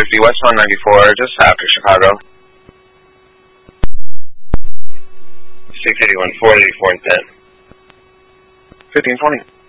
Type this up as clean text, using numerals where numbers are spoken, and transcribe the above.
150, West 194, just after Chicago. 681, 484 10. 1520.